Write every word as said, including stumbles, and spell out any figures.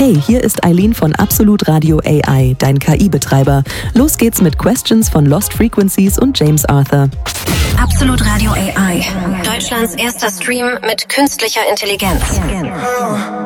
Hey, hier ist Eileen von Absolut Radio A I, dein K I-Betreiber. Los geht's mit Questions von Lost Frequencies und James Arthur. Absolut Radio A I, Deutschlands erster Stream mit künstlicher Intelligenz.